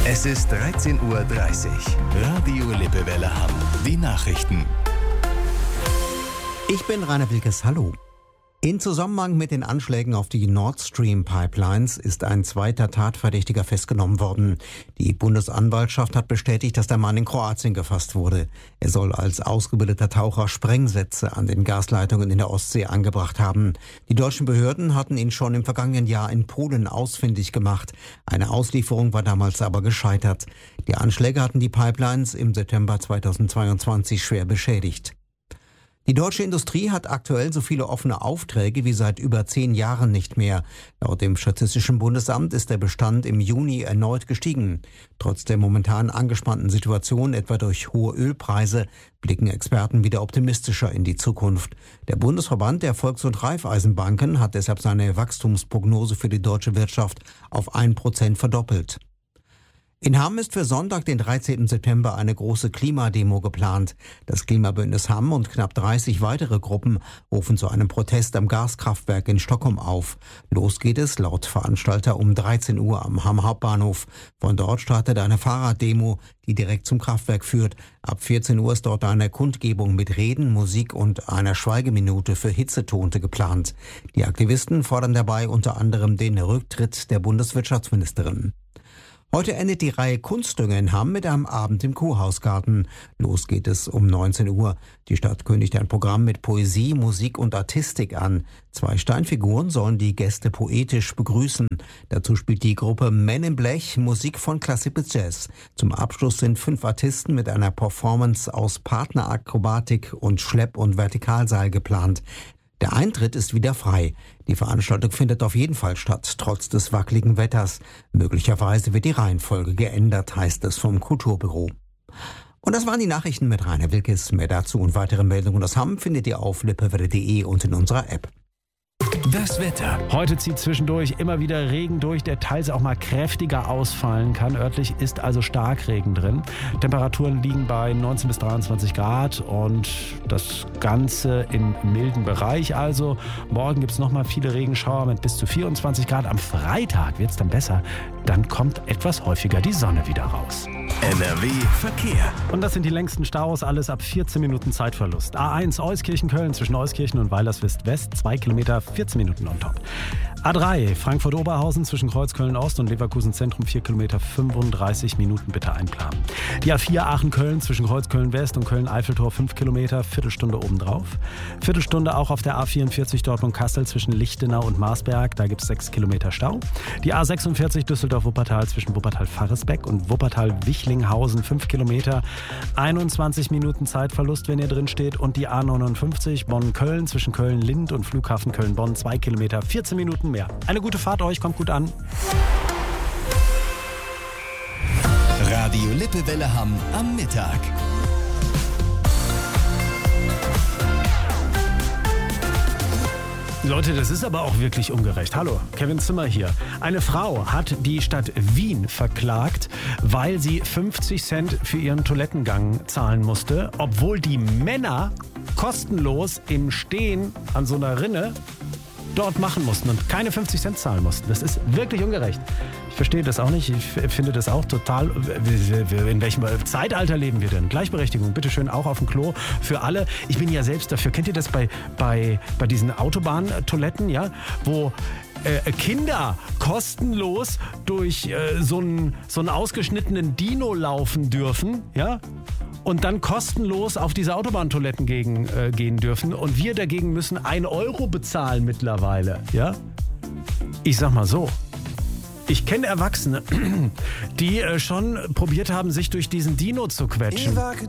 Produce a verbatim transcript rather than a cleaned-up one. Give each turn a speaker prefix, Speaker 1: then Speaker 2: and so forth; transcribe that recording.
Speaker 1: Es ist dreizehn Uhr dreißig. Radio Lippewelle Hamm. Die Nachrichten.
Speaker 2: Ich bin Rainer Wilkes. Hallo. In Zusammenhang mit den Anschlägen auf die Nord Stream Pipelines ist ein zweiter Tatverdächtiger festgenommen worden. Die Bundesanwaltschaft hat bestätigt, dass der Mann in Kroatien gefasst wurde. Er soll als ausgebildeter Taucher Sprengsätze an den Gasleitungen in der Ostsee angebracht haben. Die deutschen Behörden hatten ihn schon im vergangenen Jahr in Polen ausfindig gemacht. Eine Auslieferung war damals aber gescheitert. Die Anschläge hatten die Pipelines im September zweitausendzweiundzwanzig schwer beschädigt. Die deutsche Industrie hat aktuell so viele offene Aufträge wie seit über zehn Jahren nicht mehr. Laut dem Statistischen Bundesamt ist der Bestand im Juni erneut gestiegen. Trotz der momentan angespannten Situation, etwa durch hohe Ölpreise, blicken Experten wieder optimistischer in die Zukunft. Der Bundesverband der Volks- und Raiffeisenbanken hat deshalb seine Wachstumsprognose für die deutsche Wirtschaft auf ein Prozent verdoppelt. In Hamm ist für Sonntag, den dreizehnten September, eine große Klimademo geplant. Das Klimabündnis Hamm und knapp dreißig weitere Gruppen rufen zu einem Protest am Gaskraftwerk in Stockholm auf. Los geht es laut Veranstalter um dreizehn Uhr am Hamm Hauptbahnhof. Von dort startet eine Fahrraddemo, die direkt zum Kraftwerk führt. Ab vierzehn Uhr ist dort eine Kundgebung mit Reden, Musik und einer Schweigeminute für Hitzetote geplant. Die Aktivisten fordern dabei unter anderem den Rücktritt der Bundeswirtschaftsministerin. Heute endet die Reihe Kunstdünger in Hamm mit einem Abend im Kurhausgarten. Los geht es um neunzehn Uhr. Die Stadt kündigt ein Programm mit Poesie, Musik und Artistik an. Zwei Steinfiguren sollen die Gäste poetisch begrüßen. Dazu spielt die Gruppe Men in Blech Musik von Klassik bis Jazz. Zum Abschluss sind fünf Artisten mit einer Performance aus Partnerakrobatik und Schlepp- und Vertikalseil geplant. Der Eintritt ist wieder frei. Die Veranstaltung findet auf jeden Fall statt, trotz des wackeligen Wetters. Möglicherweise wird die Reihenfolge geändert, heißt es vom Kulturbüro. Und das waren die Nachrichten mit Rainer Wilkes. Mehr dazu und weitere Meldungen aus Hamm findet ihr auf lippewelle punkt de und in unserer App.
Speaker 1: Das Wetter.
Speaker 3: Heute zieht zwischendurch immer wieder Regen durch, der teils auch mal kräftiger ausfallen kann. Örtlich ist also Starkregen drin. Temperaturen liegen bei neunzehn bis dreiundzwanzig Grad und das Ganze im milden Bereich. Also morgen gibt es nochmal viele Regenschauer mit bis zu vierundzwanzig Grad. Am Freitag wird es dann besser. Dann kommt etwas häufiger die Sonne wieder raus.
Speaker 1: N R W Verkehr.
Speaker 3: Und das sind die längsten Staus, alles ab vierzehn Minuten Zeitverlust. A eins Euskirchen-Köln zwischen Euskirchen und Weilerswist-West, zwei Kilometer, vierzehn Minuten on top. A drei Frankfurt-Oberhausen zwischen Kreuzköln-Ost und Leverkusen-Zentrum, vier Kilometer, fünfunddreißig Minuten bitte einplanen. Die A vier Aachen-Köln zwischen Kreuzköln-West und Köln-Eiffeltor, fünf Kilometer, Viertelstunde obendrauf. Viertelstunde auch auf der A vierundvierzig Dortmund-Kassel zwischen Lichtenau und Marsberg, da gibt es sechs Kilometer Stau. Die A sechsundvierzig Düsseldorf-Wuppertal zwischen Wuppertal-Faresbeck und Wuppertal-Wichlinghausen, fünf Kilometer, einundzwanzig Minuten Zeitverlust, wenn ihr drin steht. Und die A neunundfünfzig Bonn-Köln zwischen Köln-Lind und Flughafen Köln-Bonn, zwei Kilometer, vierzehn Minuten mehr. Eine gute Fahrt euch, kommt gut an.
Speaker 1: Radio Lippewelle Hamm am Mittag.
Speaker 3: Leute, das ist aber auch wirklich ungerecht. Hallo, Kevin Zimmer hier. Eine Frau hat die Stadt Wien verklagt, weil sie fünfzig Cent für ihren Toilettengang zahlen musste, obwohl die Männer kostenlos im Stehen an so einer Rinne dort machen mussten und keine fünfzig Cent zahlen mussten. Das ist wirklich ungerecht. Ich verstehe das auch nicht. Ich finde das auch total... In welchem Zeitalter leben wir denn? Gleichberechtigung, bitteschön, auch auf dem Klo für alle. Ich bin ja selbst dafür. Kennt ihr das bei, bei, bei diesen Autobahntoiletten, ja? Wo äh, Kinder kostenlos durch äh, so einen so einen ausgeschnittenen Dino laufen dürfen, ja? Und dann kostenlos auf diese Autobahntoiletten gegen, äh, gehen dürfen. Und wir dagegen müssen ein Euro bezahlen mittlerweile. Ja? Ich sag mal so, ich kenne Erwachsene, die äh, schon probiert haben, sich durch diesen Dino zu quetschen.